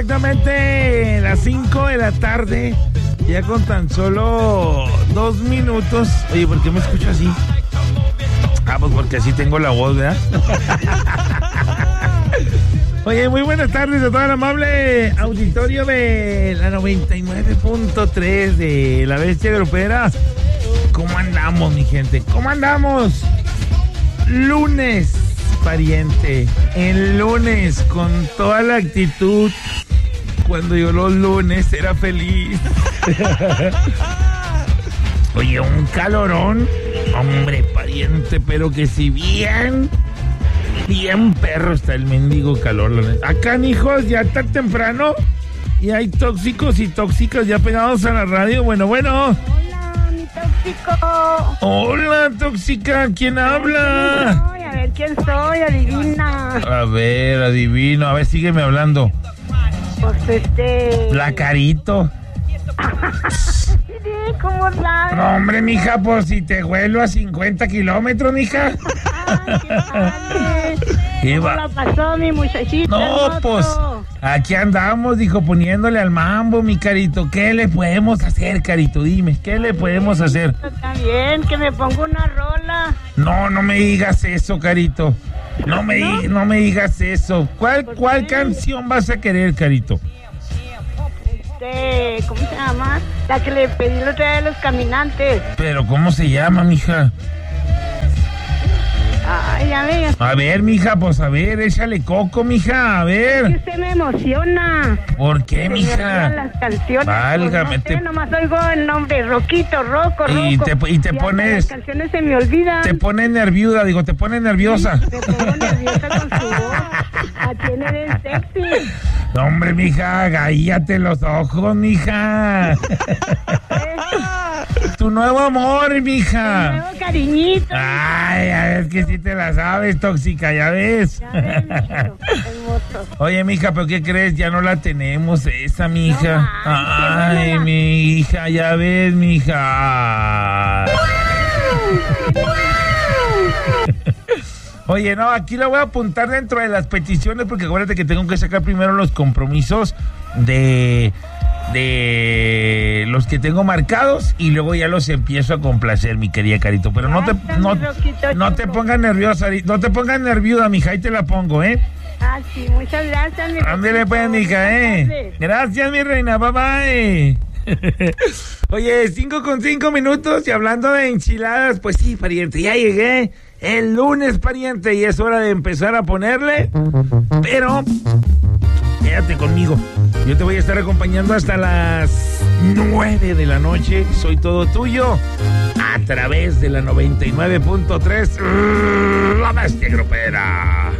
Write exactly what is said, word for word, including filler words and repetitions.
Exactamente las cinco de la tarde, ya con tan solo dos minutos. Oye, ¿por qué me escucho así? Ah, pues porque así tengo la voz, ¿verdad? Oye, muy buenas tardes a todo el amable auditorio de la noventa y nueve punto tres de La Bestia Grupera. ¿Cómo andamos, mi gente? ¿Cómo andamos? Lunes, pariente. El lunes, con toda la actitud. Cuando yo los lunes era feliz. Oye, un calorón. Hombre, pariente, pero que si bien... Bien perro está el mendigo calor. Acá, hijos, ya está temprano y hay tóxicos y tóxicas ya pegados a la radio. Bueno, bueno. Hola, mi tóxico. Hola, tóxica. ¿Quién habla? Soy, a ver quién soy, adivina. A ver, adivino. A ver, sígueme hablando. Pues este... La Carito. ¿Cómo sabes? No, hombre, mija, pues si te huelo a cincuenta kilómetros, mija. Ay, qué padre. ¿Qué ¿Cómo va? la pasó mi muchachita? No, hermoso? pues aquí andamos, dijo, poniéndole al mambo, mi Carito. ¿Qué le podemos hacer, Carito? Dime, ¿qué le podemos hacer? También, que me ponga una rola. No, no me digas eso, Carito. No me, ¿No? di- no me digas eso. ¿Cuál, ¿Por cuál qué? canción vas a querer, Carito? Este, ¿cómo se llama? La que le pedí la otra vez a los caminantes. Pero, ¿cómo se llama, mija? Ay, ya ve. A ver, mija, pues a ver, échale coco, mija, a Que ver. usted me emociona. ¿Por qué, Se me olvidan mija? las canciones. Válgame, Pues no sé, te- nomás oigo el nombre, Roquito, Roco, Roco. Y te- y te hasta pones- las canciones se me olvidan. Te pone nerviuda, digo, te pone nerviosa. Me pongo nerviosa con su voz. La tiene bien sexy. No, hombre, mija, cállate los ojos, mija. Tu nuevo amor, mija. Nuevo cariñito. Ay, a ver que sí te la sabes, tóxica, ya ves. Ya ves, mijito, hermoso. Oye, mija, ¿pero qué crees? Ya no la tenemos esa, mija. No Ay, manches, hola. mi hija, ya ves, mija. Oye, no, aquí la voy a apuntar dentro de las peticiones porque acuérdate que tengo que sacar primero los compromisos de, de los que tengo marcados y luego ya los empiezo a complacer, mi querida Carito. Pero no te, Gracias, no, mi Roquito no te chico. pongas nerviosa, no te pongas nerviuda, mija, ahí te la pongo, ¿eh? Ah, sí, muchas gracias, mi Ándele Roquito. pues, mija, Buenas ¿eh? tardes. Gracias, mi reina, bye bye. Oye, cinco con cinco minutos y hablando de enchiladas, pues sí, pariente, ya llegué el lunes, pariente, y es hora de empezar a ponerle, pero quédate conmigo, yo te voy a estar acompañando hasta las nueve de la noche, soy todo tuyo, a través de la noventa y nueve punto tres, La Bestia Grupera.